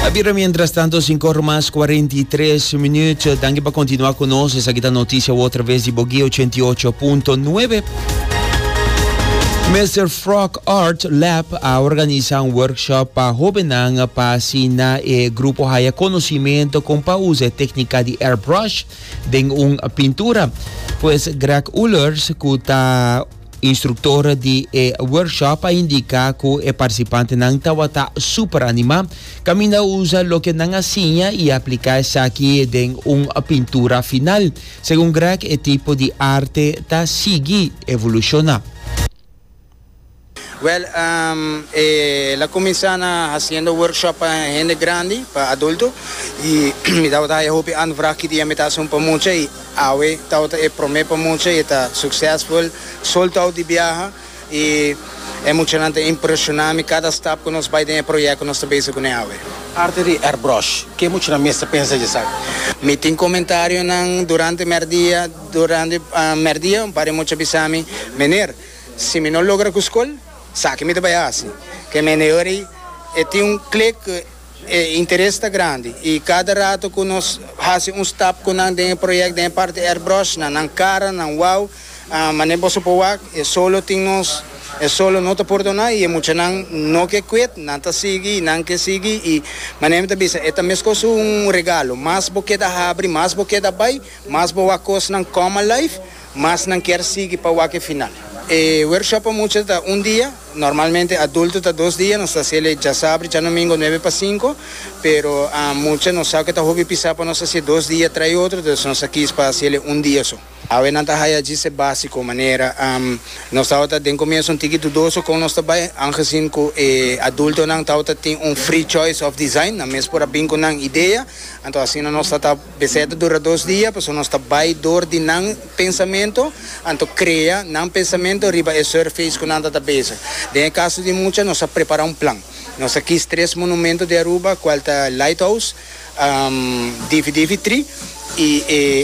Pero mientras tanto, 5:43. Danke para continuar conosco. Essa aqui é a notícia outra vez de Boguia 88.9. Mr. Frog Art Lab organiza um workshop para jovens para ensinar grupo haya conhecimento com para usar técnica de airbrush em uma pintura. Pues Greg Ullers, que está instrutor de workshop, indica que o participante não está super animado, camina usa o que não assina e aplica isso aqui em uma pintura final. Segundo Greg, o tipo de arte está sigue evolucionando. Well, la comienzana haciendo workshop para gente grande, para adultos, y me daba ya hopi anvrak que dia me está un po mucho y awe tauta prometo mucho y está successful, soltado de viaje y emocionante, impressionante cada step que nos vai de proyecto nos trabalha com awe. Arte de airbrush, que muito na mesa pensa de sabe. Me tem comentário durante merdia, para muito bisami, menir, se me não logra cuscol sabe me trabalhar assim, que melhore tem clique interesse grande e cada rato que nós fazemos step com um projeto de parte airbrush na cara na wow mas posso pôr solo temos solo não te perdonar e muito não que quit não te sigue não que sigue e mas te bisa mesmo regalo mais boqueta abre mais boqueta vai mais boa coisa não common life mas não quer seguir para o que final. Workshop mucho está un día, normalmente adulto está 2 días, nos hace ya sabe, ya domingo 9 para 5, pero mucho nos sabe que está hobby pisar para nos hacer 2 días trae otro, entonces nos aquí es para hacerle un día solo. A ver, nada haya dice básico maneira, nos está de comienzo un ticket dudoso con nos trabalha, aangezien que adulto não está tem free choice of design, na mesmo por abrir com uma ideia, então assim nós está bezeta dura 2 dias, pues nós está vai dor de não pensamento, então cria não pensamento riba e surface com nada da base. De caso de muita nós prepara plano. Nós aqui 3 monumentos de Aruba, qual tá Lighthouse, DV3 e